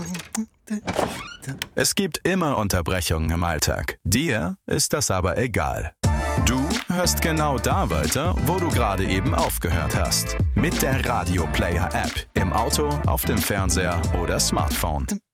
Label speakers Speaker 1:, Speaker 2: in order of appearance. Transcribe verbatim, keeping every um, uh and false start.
Speaker 1: Es gibt immer Unterbrechungen im Alltag. Dir ist das aber egal. Du hörst genau da weiter, wo du gerade eben aufgehört hast. Mit der Radio Player App. Im Auto, auf dem Fernseher oder Smartphone.